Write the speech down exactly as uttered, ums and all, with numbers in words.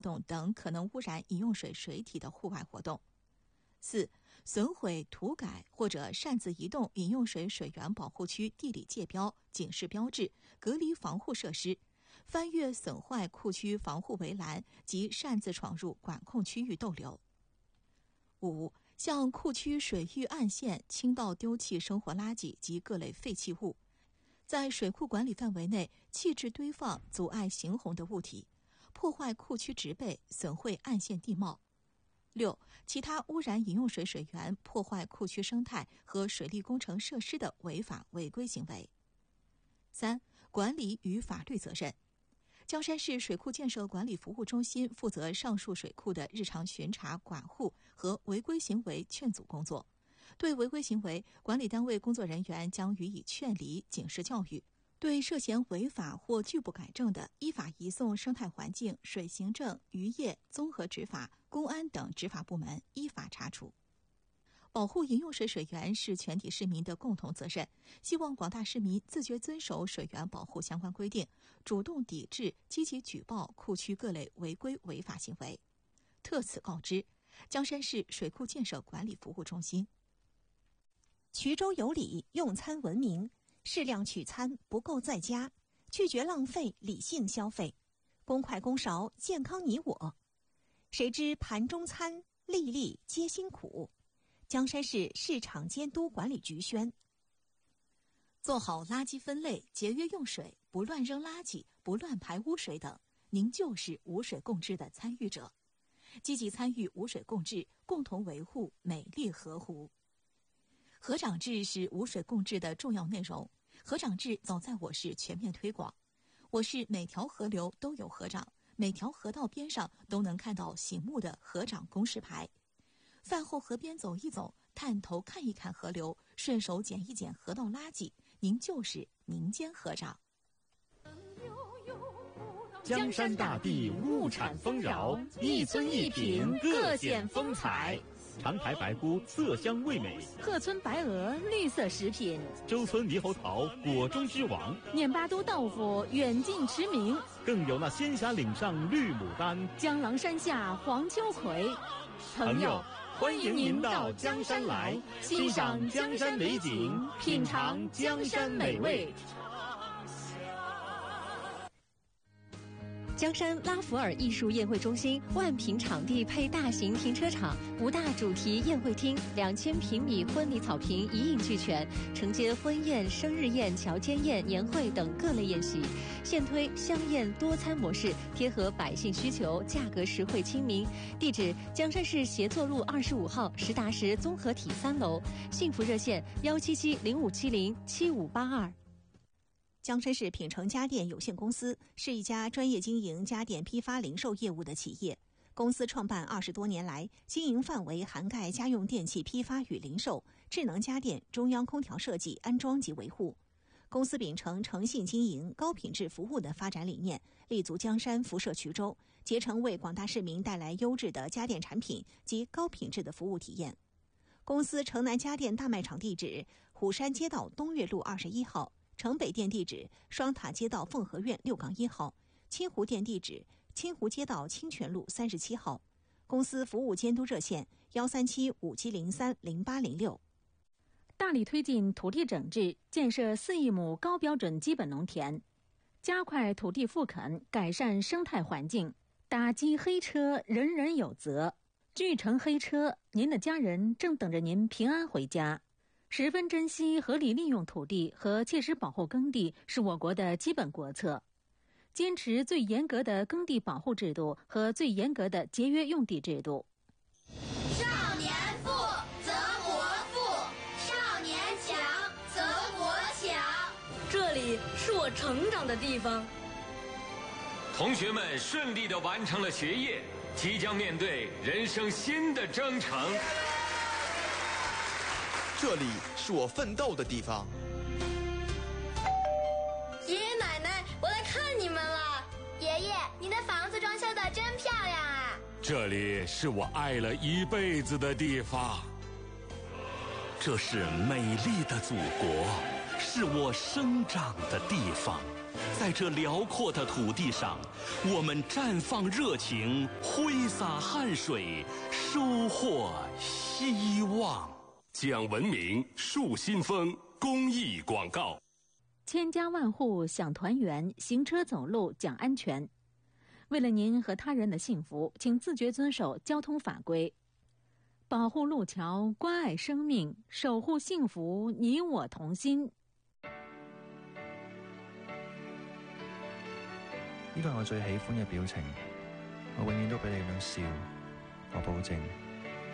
动等可能污染饮用水水体的户外活动。四、损毁、涂改或者擅自移动饮用水水源保护区地理界标、警示标志、隔离防护设施，翻越损坏库区防护围栏及擅自闯入管控区域逗留。五、向库区水域岸线倾倒丢弃生活垃圾及各类废弃物，在水库管理范围内弃置堆放阻碍行洪的物体，破坏库区植被，损毁岸线地貌。六、其他污染饮用水水源、破坏库区生态和水利工程设施的违法违规行为。三、管理与法律责任。江山市水库建设管理服务中心负责上述水库的日常巡查、管护和违规行为劝阻工作。对违规行为，管理单位工作人员将予以劝离、警示教育；对涉嫌违法或拒不改正的，依法移送生态环境、水行政、渔业、综合执法、公安等执法部门依法查处。保护饮用水水源是全体市民的共同责任，希望广大市民自觉遵守水源保护相关规定，主动抵制、积极举报库区各类违规违法行为。特此告知江山市水库建设管理服务中心。 衢州有礼，用餐文明，适量取餐，不够在家，拒绝浪费，理性消费，公筷公勺，健康你我。谁知盘中餐，粒粒皆辛苦。江山市市场监督管理局宣： 做好垃圾分类，节约用水，不乱扔垃圾，不乱排污水等，您就是无水共治的参与者。积极参与无水共治，共同维护美丽河湖。河长制是无水共治的重要内容。河长制早在我市全面推广，我市每条河流都有河长，每条河道边上都能看到醒目的河长公示牌。饭后河边走一走，探头看一看河流，顺手捡一捡河道垃圾，您就是民间河长。 江山大地物产丰饶，一村一品各显风采。长台白菇色香味美， 鹤村白鹅绿色食品， 周村猕猴桃果中之王， 念巴都豆腐远近驰名， 更有那仙霞岭上绿牡丹， 江郎山下黄秋葵。 朋友，欢迎您到江山来，欣赏江山美景，品尝江山美味。 江山拉弗尔艺术宴会中心万平场地配大型停车场，五大主题宴会厅，两千平米婚礼草坪一应俱全，承接婚宴、生日宴、乔迁宴、年会等各类宴席。现推香宴多餐模式，贴合百姓需求，价格实惠亲民。地址：江山市协作路二十五号实达实综合体三楼。幸福热线：幺七七零五七零七五八二。江山市品城家电有限公司是一家专业经营家电批发零售业务的企业。公司创办二十多年来，经营范围涵盖家用电器批发与零售、智能家电、中央空调设计、安装及维护。公司秉承诚信经营、高品质服务的发展理念，立足江山，辐射衢州，竭诚为广大市民带来优质的家电产品及高品质的服务体验。公司城南家电大卖场地址：虎山街道东岳路二十一号。城北店地址：双塔街道凤和苑六杠一号，清湖店地址：清湖街道清泉路三十七号。公司服务监督热线：幺三七五七零三零八零六。 大力推进土地整治，建设四亿亩高标准基本农田，加快土地复垦，改善生态环境，打击黑车，人人有责。拒乘黑车，您的家人正等着您平安回家。十分珍惜合理利用土地和切实保护耕地是我国的基本国策，坚持最严格的耕地保护制度和最严格的节约用地制度。 少年富则国富，少年强则国强。 这里是我成长的地方。 同学们顺利地完成了学业，即将面对人生新的征程。 这里是我奋斗的地方。 爷爷奶奶，我来看你们了。爷爷，你的房子装修的真漂亮啊！ 这里是我爱了一辈子的地方。这是美丽的祖国，是我生长的地方。 在这辽阔的土地上，我们绽放热情，挥洒汗水，收获希望。 讲文明，树新风，公益广告。 千家万户想团圆，行车走路讲安全。为了您和他人的幸福，请自觉遵守交通法规，保护路桥，关爱生命，守护幸福，你我同心。 呢個係我最喜歡嘅表情，我永遠都俾你咁樣笑，我保證。